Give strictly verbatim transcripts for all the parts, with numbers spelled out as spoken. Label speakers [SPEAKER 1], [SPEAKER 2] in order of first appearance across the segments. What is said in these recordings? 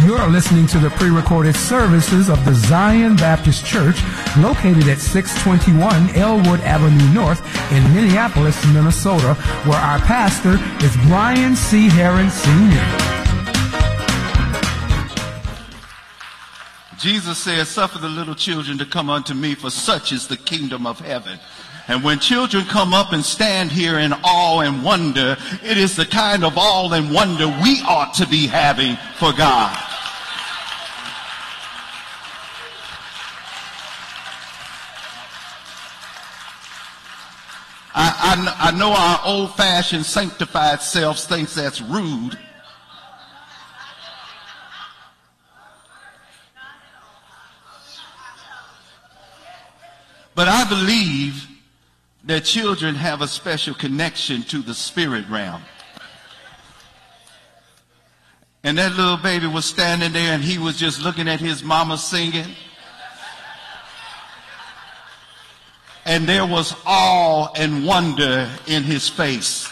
[SPEAKER 1] You're listening to the pre-recorded services of the Zion Baptist Church, located at six twenty-one Elwood Avenue North in Minneapolis, Minnesota, where our pastor is Brian C. Herron, Senior
[SPEAKER 2] Jesus said, "Suffer the little children to come unto me, for such is the kingdom of heaven." And when children come up and stand here in awe and wonder, it is the kind of awe and wonder we ought to be having for God. I, I, I know our old-fashioned sanctified selves thinks that's rude. But I believe that children have a special connection to the spirit realm. And that little baby was standing there and he was just looking at his mama singing. And there was awe and wonder in his face.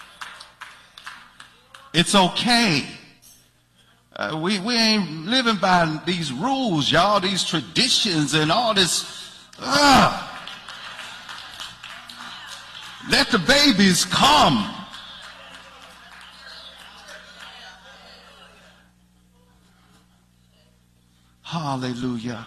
[SPEAKER 2] It's okay. Uh, we, we ain't living by these rules, y'all, these traditions and all this. Uh, let the babies come. Hallelujah.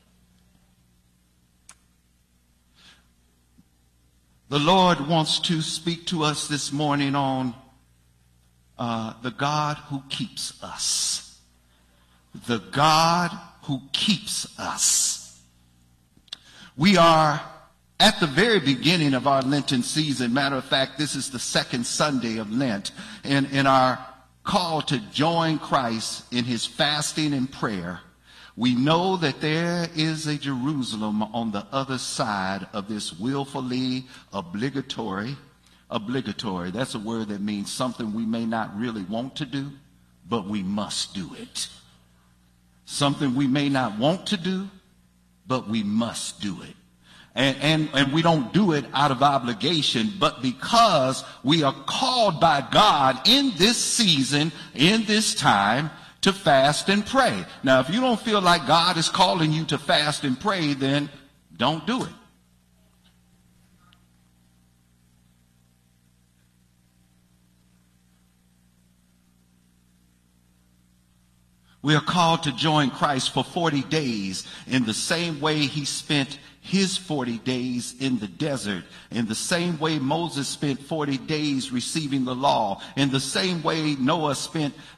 [SPEAKER 2] The Lord wants to speak to us this morning on uh, the God who keeps us. The God who keeps us. We are at the very beginning of our Lenten season. Matter of fact, this is the second Sunday of Lent. In, in our call to join Christ in his fasting and prayer, we know that there is a Jerusalem on the other side of this willfully obligatory, obligatory. That's a word that means something we may not really want to do, but we must do it. Something we may not want to do, but we must do it. And, and, and we don't do it out of obligation, but because we are called by God in this season, in this time, to fast and pray. Now, if you don't feel like God is calling you to fast and pray, then don't do it. We are called to join Christ for forty days in the same way he spent his forty days in the desert, in the same way Moses spent forty days receiving the law, in the same way Noah spent